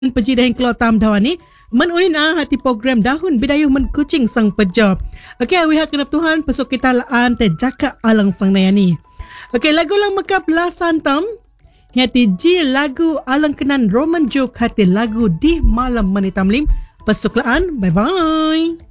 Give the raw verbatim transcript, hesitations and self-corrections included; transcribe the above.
Peji dah keluar tam dawan ni. Menunin ah hati program dahun bidayuh men kucing sang pejob. Okey, awi hak kenap Tuhan pesok kita laan te jaka alang sang nayani. Okey, lagu lang makap lasan tam. Hati ji lagu alang kenan Roman Joke hati lagu di malam menitam lim. Pesok laan. Bye bye.